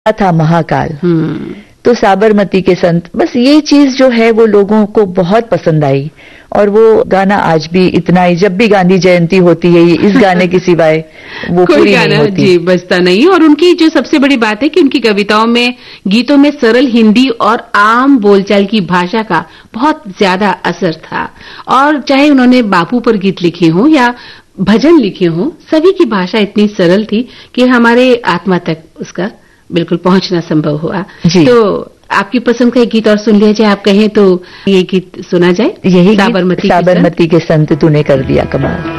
था महाकाल। तो साबरमती के संत, बस ये चीज जो है वो लोगों को बहुत पसंद आई और वो गाना आज भी इतना ही, जब भी गांधी जयंती होती है इस गाने की सिवाय वो कोई पूरी गाना नहीं होती। जी बजता नहीं। और उनकी जो सबसे बड़ी बात है कि उनकी कविताओं में, गीतों में सरल हिंदी और आम बोलचाल की भाषा का बहुत ज्यादा असर था। और चाहे उन्होंने बापू पर गीत लिखे हों या भजन लिखे हों, सभी की भाषा इतनी सरल थी कि हमारे आत्मा तक उसका बिल्कुल पहुंचना संभव हुआ। तो आपकी पसंद का एक गीत और सुन लिया जाए, आप कहें तो ये गीत सुना जाए। यही साबरमती के संत तूने कर दिया कमाल।